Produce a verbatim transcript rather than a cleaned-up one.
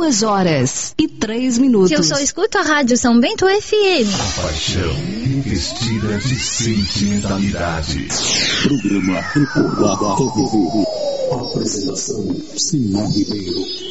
Duas horas e três minutos. Que eu só escuto a Rádio São Bento F M. A paixão revestida de sentimentalidade. Programa Recordada T V. Apresentação Simão Ribeiro.